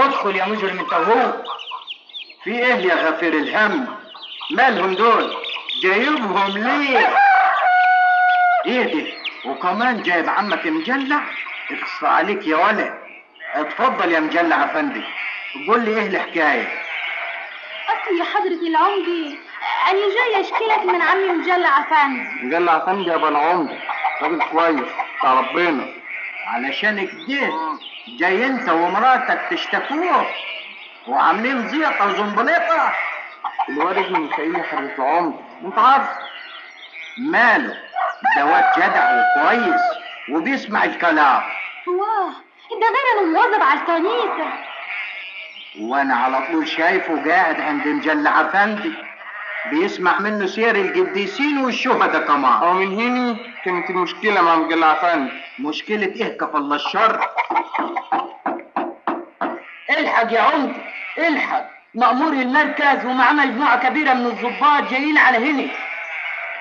ادخل يا مجرم انت وهو. في ايه يا غفير الهم؟ مالهم دول؟ جايبهم ليه؟ ايه دي؟ وكمان جايب عمك مجلع؟ اخص عليك يا ولد. اتفضل يا مجلع افندي، قول لي ايه الحكايه؟ اصل يا حضرة العمدي انا جاي اشكيلك من عمي مجلع افندي. مجلع افندي يا ابو العمده راجل كويس بتاع ربنا. علشان كده جاي انت ومراتك تشتكوه وعاملين زيطه وزنبليطه؟ الواد ابن ميخائيل يا حضرة العمده انت عارف. ماله؟ ده واد جدع وكويس وبيسمع الكلام. واه ده غير انه مواظب على الكنيسة. وانا على طول شايفه قاعد عند مجلع افندي بيسمع منه سير القديسين والشهداء كمان. من هنا كانت المشكله مع مجلع افندي. مشكله ايه كفى الله الشر؟ الحق يا عمدة الحق، مأمور المركز ومعاه مجموعة كبيرة من الضباط جايين على هنا.